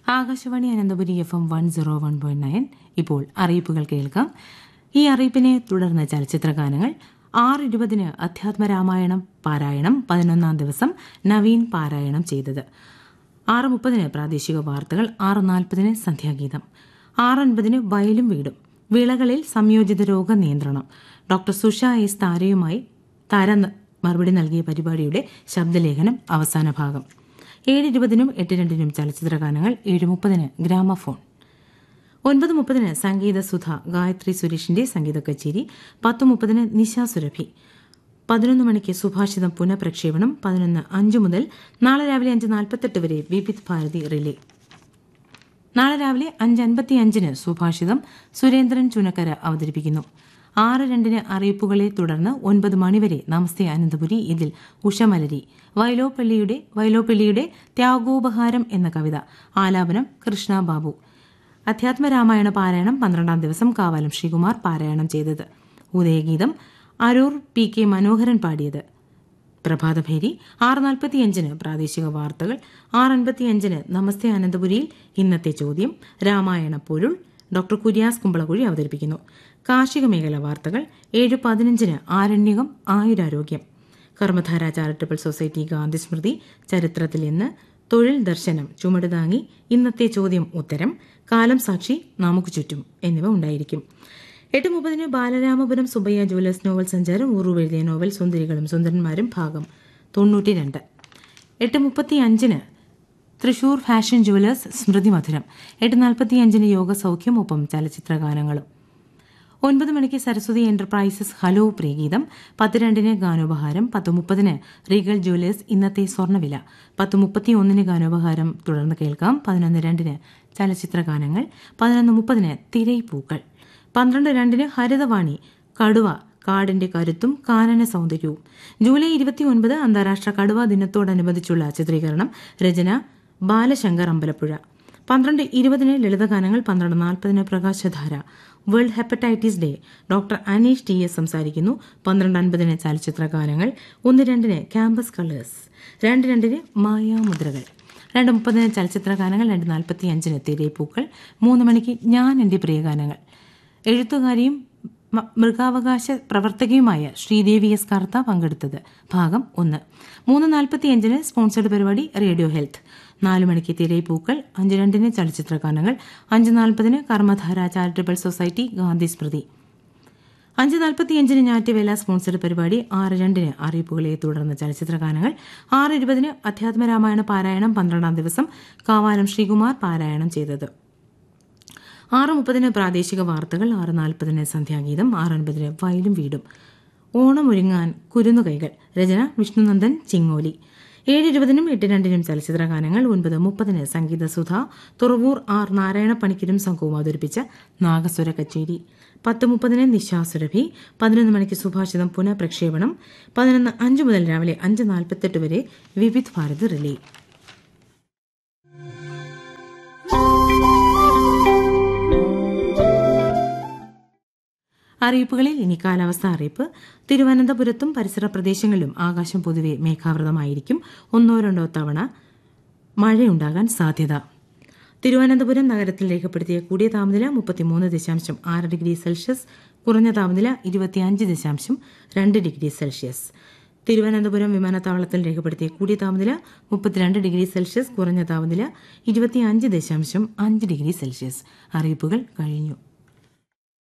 Akashvani Ananthapuri FM 101.9. ഇപ്പോൾ അറിയിപ്പുകൾ കേൾക്കാം. ഈ അറിയിപ്പിനെ തുടർന്ന് ചലച്ചിത്ര ഗാനങ്ങൾ. 6:20 അധ്യാത്മരാമായണം പാരായണം 11ാം ദിവസം നവീൻ പാരായണം ചെയ്തത്. 6:30 പ്രാദേശിക വാർത്തകൾ. 6:40 സന്ധ്യാഗീതം. 6:50 വയലും വീടും. വിളകളിൽ സംയോജിത രോഗ നിയന്ത്രണം. ഡോക്ടർ സുഷ എസ് താര മറുപടി നൽകിയ പരിപാടിയുടെ ശബ്ദലേഖനം അവസാന ഭാഗം. 7:20 8:02 ചലച്ചിത്ര ഗാനങ്ങൾ. 7:30 ഗ്രാമഫോൺ. 9:30 സംഗീത സുധ ഗായത്രി സുരേഷിന്റെ സംഗീത കച്ചേരി. 10:30 നിശ സുരഭി. 11 മണിക്ക് സുഭാഷിതം പുനഃപ്രക്ഷേപണം. 11:05 മുതൽ നാളെ രാവിലെ 5:48 വരെ വിവിധ് ഭാരതി റിലേ. നാളെ രാവിലെ 5:55 സുഭാഷിതം സുരേന്ദ്രൻ ചുനക്കര അവതരിപ്പിക്കുന്നു. 6:02 അറിയിപ്പുകളെ തുടർന്ന് 9 മണിവരെ നമസ്തേ അനന്തപുരി. ഇതിൽ ഉഷമലരി വൈലോപ്പള്ളിയുടെ ത്യാഗോപഹാരം എന്ന കവിത. ആലാപനം കൃഷ്ണ ബാബു. അധ്യാത്മരാമായണ പാരായണം 12ാം ദിവസം കാവാലം ശ്രീകുമാർ പാരായണം ചെയ്തത്. ഉദയഗീതം അരൂർ PK മനോഹരൻ പാടിയത്. പ്രഭാതഭേരി. 6:45 പ്രാദേശിക വാർത്തകൾ. 6:55 നമസ്തേ അനന്തപുരിയിൽ ഇന്നത്തെ ചോദ്യം. രാമായണ പൊരുൾ ഡോക്ടർ കുര്യാസ് കുമ്പളകുഴി അവതരിപ്പിക്കുന്നു. കാർഷിക മേഖല വാർത്തകൾ. 7:15 ആരണ്യകം ആയുരാരോഗ്യം. കർമ്മധാര ചാരിറ്റബിൾ സൊസൈറ്റി ഗാന്ധി സ്മൃതി. ചരിത്രത്തിൽ ഇന്ന്. തൊഴിൽ ദർശനം ചുമട് താങ്ങി ഇന്നത്തെ ചോദ്യം ഉത്തരം. കാലം സാക്ഷി നമുക്ക് ചുറ്റും എന്നിവ ഉണ്ടായിരിക്കും. 8:30 ബാലരാമപുരം സുബയ്യ ജുവലേഴ്സ് നോവൽ സഞ്ചാരം. ഉറൂവ് എഴുതിയ നോവൽ സുന്ദരികളും സുന്ദരന്മാരും ഭാഗം 92. 8:35 തൃശൂർ ഫാഷൻ ജുവലേഴ്സ് സ്മൃതി മധുരം. 8:45 യോഗ സൗഖ്യം. ഒപ്പം ചലച്ചിത്ര ഗാനങ്ങളും. 9 മണിക്ക് Saraswati enterprises hello Priyageetham. 10:02 ഗാനോപഹാരം. 10:30 Regal jewellers ഇന്നത്തെ സ്വർണ്ണവില. 10:31 ഗാനോപഹാരം തുടർന്ന് കേൾക്കാം. 11:02 ചലച്ചിത്ര ഗാനങ്ങൾ. 11:30 തിരൈപ്പൂക്കൾ. 12:02 ഹരിതവാണി കടുവ കാടിന്റെ കരുത്തും കാനന സൗന്ദര്യവും. ജൂലൈ 29 അന്താരാഷ്ട്ര കടുവ ദിനത്തോടനുബന്ധിച്ചുള്ള ചിത്രീകരണം. രചന ബാലശങ്കർ അമ്പലപ്പുഴ. 12:20 ലളിതഗാനങ്ങൾ. 12:40 പ്രകാശധാര. World hepatitis day. Doctor Aneesh TS സംസാരിക്കുന്നു. 12:50 ചലച്ചിത്ര ഗാനങ്ങൾ. 1:02 ക്യാമ്പസ് കളേഴ്സ്. 2:02 മായാമുദ്രകൾ. 2:30 ചലച്ചിത്ര ഗാനങ്ങൾ. 2:45 തിരൈപ്പൂക്കൾ. 3 മണിക്ക് ഞാൻ എന്റെ പ്രിയഗാനങ്ങൾ. എഴുത്തുകാരിയും മൃഗാവകാശ പ്രവർത്തകയുമായ ശ്രീദേവി S കർത്ത പങ്കെടുത്തത് ഭാഗം 1. 3:45 സ്പോൺസർഡ് പരിപാടി റേഡിയോ ഹെൽത്ത്. 4 മണിക്ക് തിരൈപ്പൂക്കൾ. 5:02 ചലച്ചിത്ര ഗാനങ്ങൾ. 5:40 കർമ്മധാര ചാരിറ്റബിൾ സൊസൈറ്റി ഗാന്ധി സ്മൃതി. 5:45 ഞാറ്റുവേല സ്പോൺസർഡ് പരിപാടി. 6:02 അറിയിപ്പുകളെ തുടർന്ന് ചലച്ചിത്ര ഗാനങ്ങൾ. 6:20 അധ്യാത്മരാമായണ പാരായണം 12ാം ദിവസം കാവാലം ശ്രീകുമാർ പാരായണം ചെയ്തത്. 6:30 പ്രാദേശിക വാർത്തകൾ. 6:40 സന്ധ്യാഗീതം. 6:50 വയലും വീടും. ഓണമൊരുങ്ങാൻ കുരുന്നുകൈകൾ. രചന വിഷ്ണുനന്ദൻ ചിങ്ങോലി. 7:20 8:02 ചലച്ചിത്ര ഗാനങ്ങൾ. 9:30 സംഗീത സുധ തുറവൂർ R നാരായണപ്പണിക്കരും സംഘവും അവതരിപ്പിച്ച നാഗസ്വര കച്ചേരി. 10:30 നിശാ സുരഭി. 11 മണിക്ക് സുഭാഷിതം പുനഃപ്രക്ഷേപണം. 11:05 മുതൽ രാവിലെ 5:48 വരെ വിവിധ് ഭാരതി റിലേ. അറിയിപ്പുകളിൽ ഇനി കാലാവസ്ഥ അറിയിപ്പ്. തിരുവനന്തപുരത്തും പരിസര പ്രദേശങ്ങളിലും ആകാശം പൊതുവെ മേഘാവൃതമായിരിക്കും. 1-2 തവണ മഴയുണ്ടാകാൻ സാധ്യത. തിരുവനന്തപുരം നഗരത്തിൽ രേഖപ്പെടുത്തിയ കൂടിയ താപനില 33.6 ഡിഗ്രി സെൽഷ്യസ്. കുറഞ്ഞ താപനില 25.2 ഡിഗ്രി സെൽഷ്യസ്. തിരുവനന്തപുരം വിമാനത്താവളത്തിൽ രേഖപ്പെടുത്തിയ കൂടിയ താപനില 32 ഡിഗ്രി സെൽഷ്യസ്. കുറഞ്ഞ താപനില 25.5 ഡിഗ്രി സെൽഷ്യസ്. അറിയിപ്പുകൾ കഴിഞ്ഞു.